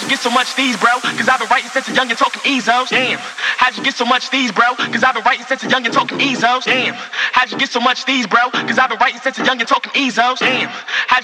you get so much these, bro? Cause I've been writing since a young and talking EZOs. Damn, how'd you get so much these, bro? Cause I've been writing since a young and talking EZOs. Damn, how'd you get so much these, bro? Cause I've been writing since a young and talking EZOs. Damn, how'd